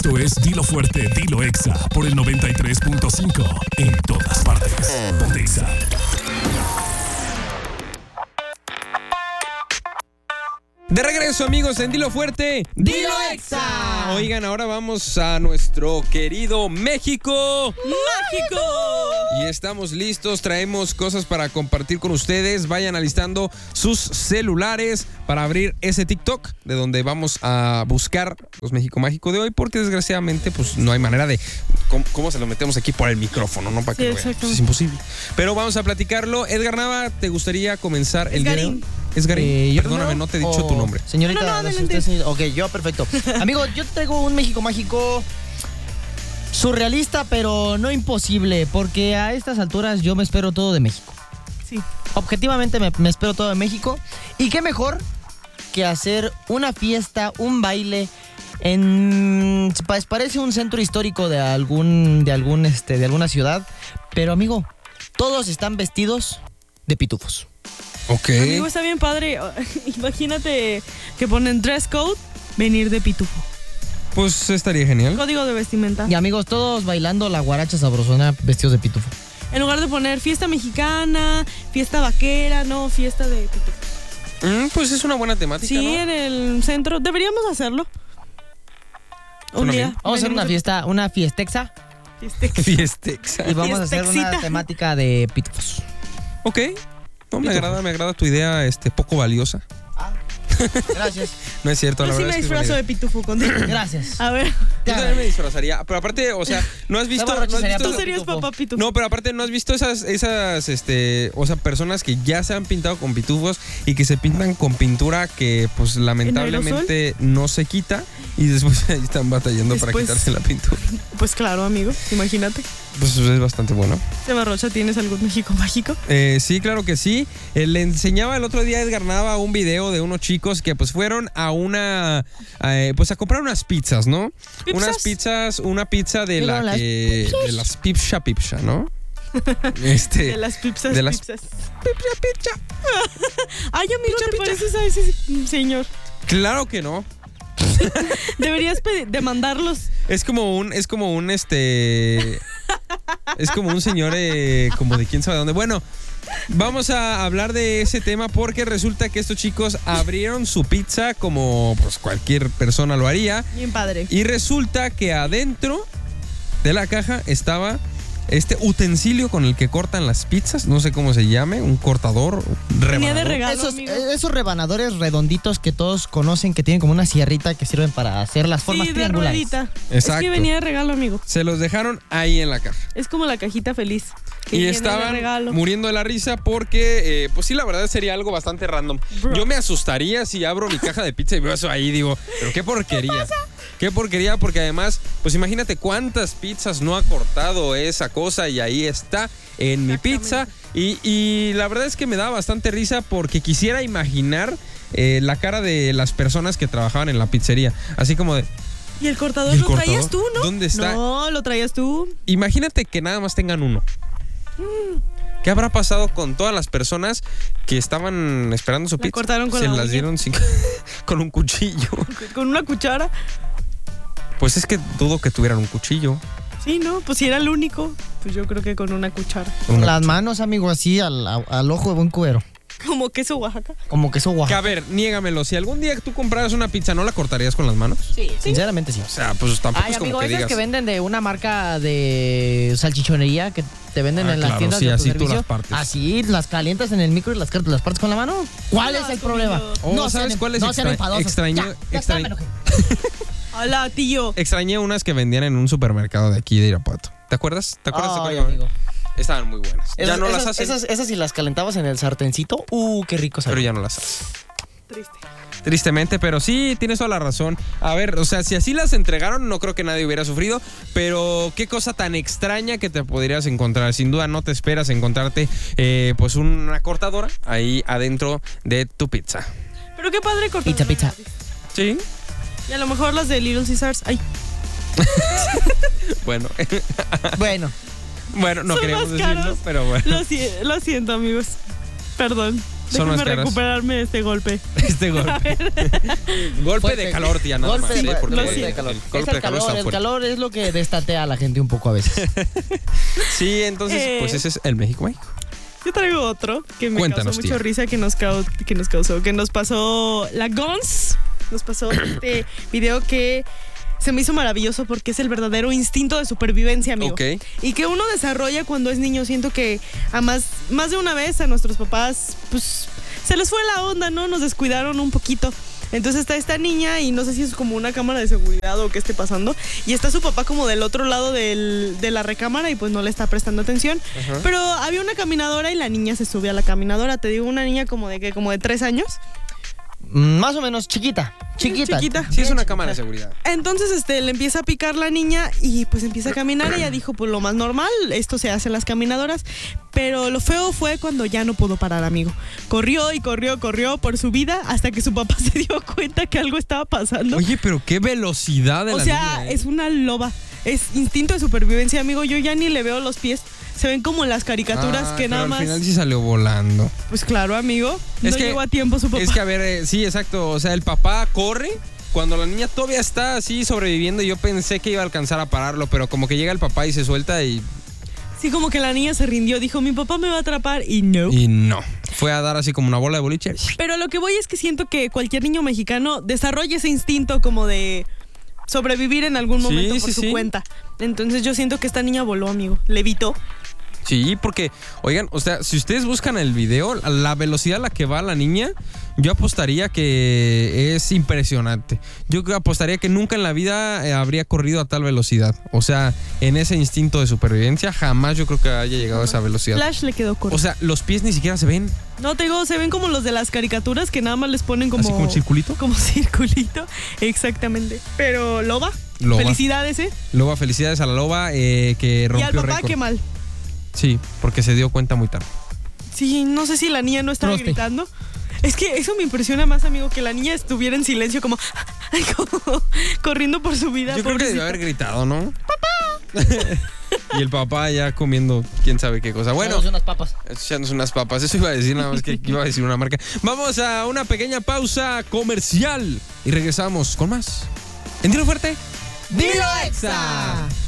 Esto es Dilo Fuerte, Dilo Exa por el 93.5 en todas partes. Pontexa. De regreso, amigos, en Dilo Fuerte, ¡Dilo Exa! Oigan, ahora vamos a nuestro querido México. ¡Mágico! Y estamos listos, traemos cosas para compartir con ustedes. Vayan alistando sus celulares para abrir ese TikTok de donde vamos a buscar los México Mágico de hoy, porque desgraciadamente pues no hay manera de cómo se lo metemos aquí por el micrófono, ¿no? Para que lo vean. Pues es imposible. Pero vamos a platicarlo. Edgar Nava, ¿te gustaría comenzar el día de hoy? Es Garín. Perdóname, no te he dicho tu nombre. Señorita, no, ok, yo perfecto. Amigo, yo traigo un México Mágico surrealista, pero no imposible, porque a estas alturas yo me espero todo de México. Sí. Objetivamente me espero todo de México. Y qué mejor que hacer una fiesta, un baile parece un centro histórico de alguna ciudad, pero amigo, todos están vestidos de pitufos. Ok. Amigo, está bien padre. Imagínate que ponen dress code, venir de pitufo. Pues estaría genial. Código de vestimenta. Y amigos, todos bailando la guaracha sabrosona vestidos de pitufo. En lugar de poner fiesta mexicana, fiesta vaquera, no, fiesta de pitufo. Pues es una buena temática, Sí, ¿no? en el centro. Deberíamos hacerlo. Un día. bien. Vamos a hacer una fiestexa. Fiestexa. Y vamos a hacer una Fiestexita. temática de pitufos. Ok. No, me agrada tu idea, poco valiosa. Gracias. No es cierto, Yo la sí verdad me es que es buena disfrazo idea. de pitufo contigo. Gracias. A ver. Yo también me disfrazaría. Pero aparte, o sea, ¿no has visto? borracho sería Tú Papá serías Pitufo. papá pitufo. No, pero aparte, ¿no has visto esas, o sea, personas que ya se han pintado con pitufos y que se pintan con pintura que, pues, lamentablemente no se quita y después ahí están batallando para Después- quitarse la pintura? Pues claro, amigo. Imagínate. Pues es bastante bueno. Rocha, ¿tienes algún México mágico? Sí, claro que sí. Le enseñaba el otro día a Edgar Nava un video de unos chicos que pues fueron a pues a comprar unas pizzas, ¿no? ¿Pizzas? Unas pizzas, una pizza de Pero las de las Pipsha, ¿no? De las pipsas. de las pipsas. Pipsha. Ay, amigo, Picha, ¿te picha. pareces a ese señor? Claro que no. Deberías demandarlos. Es como un es como un señor como de quién sabe dónde. Bueno, vamos a hablar de ese tema porque resulta que estos chicos abrieron su pizza como pues cualquier persona lo haría Bien padre. y resulta que adentro de la caja estaba este utensilio con el que cortan las pizzas, no sé cómo se llame, un cortador, Venía de rebanador. regalo, amigo. Esos rebanadores redonditos que todos conocen, que tienen como una sierrita que sirven para hacer las formas Sí, de triangulares. ruedita. Exacto. Es que venía de regalo, amigo. Se los dejaron ahí en la caja. Es como la cajita feliz. Que Y viene de estaban regalo. muriendo de la risa porque, pues sí, la verdad sería algo bastante random. Bro. Yo me asustaría si abro mi caja de pizza y veo eso ahí, digo, pero qué porquería. Qué porquería, porque además, pues imagínate cuántas pizzas no ha cortado esa cosa y ahí está en mi pizza. Y la verdad es que me da bastante risa porque quisiera imaginar la cara de las personas que trabajaban en la pizzería. Así como de, Y el cortador ¿Y el lo traías cortador? tú, ¿no? ¿Dónde está? No, lo traías tú. imagínate que nada más tengan uno. ¿Qué habrá pasado con todas las personas que estaban esperando su La pizza? cortaron con Se la las uña. dieron con un cuchillo. Con una cuchara. Pues es que dudo que tuvieran un cuchillo. Sí, ¿no? Pues si era el único, pues yo creo que con una cuchara. Una Las manos, amigo, así al ojo de buen cubero. Como queso Oaxaca. Como queso Que Oaxaca. a ver, niégamelo. Si algún día tú compraras una pizza, ¿no la cortarías con las manos? Sí, sinceramente sí. O sea, pues tampoco Ay, es como amigo, que esas digas. que venden de una marca de salchichonería que te venden en las claro, tiendas sí, de así tú autoservicio. las partes. Así, las calientas en el micro y las partes con la mano. ¿Cuál es el problema? Oh, ¿sabes cuál es? No sean enfadosos. Extrañé- Ya está, extrañé- me enojé. Hola, tío. Extrañé unas que vendían en un supermercado de aquí de Irapuato. ¿Te acuerdas? ¿Te acuerdas? Ay, de cuál? amigo. Estaban muy buenas. Ya no las hacen, Esas si las calentabas en el sartencito, qué rico pero sabía. ya no las hacen. Triste. Tristemente, pero sí, tienes toda la razón. A ver, o sea, si así las entregaron, no creo que nadie hubiera sufrido, pero qué cosa tan extraña que te podrías encontrar. Sin duda no te esperas encontrarte pues una cortadora ahí adentro de tu pizza. Pero qué padre cortar. Pizza. Sí, Y a lo mejor las de Little Caesars. Ay, bueno. Bueno, Bueno, no Son queríamos más decirlo, caros. pero bueno. lo siento, amigos. Perdón. Son Déjame más caras. recuperarme de este golpe. Este golpe. Golpe Fuerte. de calor, tía, nada Golpe más. de, Porque golpe de calor. el Es golpe el de calor calor, está el fuerte. calor es lo que destatea a la gente un poco a veces. Sí, entonces, pues ese es el México mágico. Yo traigo otro que me Cuéntanos, causó tía. mucho risa, que nos pasó la Gons. Nos pasó este video que se me hizo maravilloso porque es el verdadero instinto de supervivencia, amigo. Ok. Y que uno desarrolla cuando es niño. Siento que a más de una vez a nuestros papás, pues, se les fue la onda, ¿no? Nos descuidaron un poquito. Entonces está esta niña y no sé si es como una cámara de seguridad o qué esté pasando. Y está su papá como del otro lado de la recámara y pues no le está prestando atención. Ajá. Pero había una caminadora y la niña se sube a la caminadora. Te digo, una niña como de 3 años. Más o menos chiquita. Chiquita. Sí, es una cámara de seguridad. Entonces le empieza a picar la niña y pues empieza a caminar. Ella dijo, pues lo más normal, esto se hace en las caminadoras. Pero lo feo fue cuando ya no pudo parar, amigo. Corrió y corrió por su vida hasta que su papá se dio cuenta que algo estaba pasando. Oye, pero qué velocidad de O la sea, niña, ¿eh? es una loba. Es instinto de supervivencia, amigo. Yo ya ni le veo los pies. Se ven como en las caricaturas que pero nada al más. final sí salió volando. Pues claro, amigo. No Es que- llegó a tiempo su papá. Es que, a ver, sí, exacto. O sea, el papá corre cuando la niña todavía está así sobreviviendo. Y yo pensé que iba a alcanzar a pararlo, pero como que llega el papá y se suelta y Sí, como que la niña se rindió. Dijo, mi papá me va a atrapar y no. no. Fue a dar así como una bola de boliche. Pero lo que voy es que siento que cualquier niño mexicano desarrolla ese instinto como de sobrevivir en algún Sí, momento sí, por su sí. cuenta. Entonces yo siento que esta niña voló, amigo. Levitó. Sí, porque, oigan, o sea, si ustedes buscan el video, la velocidad a la que va la niña, yo apostaría que es impresionante. Yo apostaría que nunca en la vida habría corrido a tal velocidad. O sea, en ese instinto de supervivencia, jamás yo creo que haya llegado a esa velocidad. Flash le quedó corto. O sea, los pies ni siquiera se ven. No, te digo, se ven como los de las caricaturas que nada más les ponen como... Así como un circulito. Como circulito, exactamente. Pero loba, Loba. felicidades, ¿eh? Loba, felicidades a la loba que rompió Y al papá, récord. qué mal. Sí, porque se dio cuenta muy tarde. Sí, no sé si la niña no estaba Troste. gritando. Es que eso me impresiona más, amigo, que la niña estuviera en silencio como corriendo por su vida. Yo creo que debió pobrecita. haber gritado, ¿no? ¡Papá! Y el papá ya comiendo quién sabe qué cosa. Bueno, Echándose unas papas. echándose unas papas. Eso iba a decir, nada más que iba a decir una marca. Vamos a una pequeña pausa comercial y regresamos con más. En Dilo Fuerte. ¡Dilo Exa!